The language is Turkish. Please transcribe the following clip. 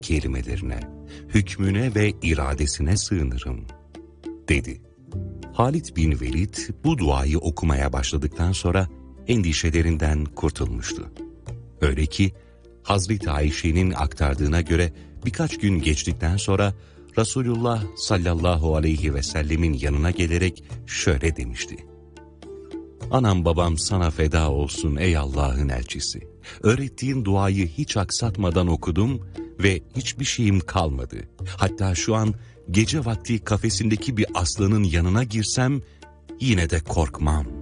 kelimelerine, hükmüne ve iradesine sığınırım, dedi. Halid bin Velid bu duayı okumaya başladıktan sonra endişelerinden kurtulmuştu. Öyle ki Hazreti Ayşe'nin aktardığına göre birkaç gün geçtikten sonra Resulullah sallallahu aleyhi ve sellemin yanına gelerek şöyle demişti. Anam babam sana feda olsun ey Allah'ın elçisi. Öğrettiğin duayı hiç aksatmadan okudum ve hiçbir şeyim kalmadı. Hatta şu an gece vakti kafesindeki bir aslanın yanına girsem yine de korkmam.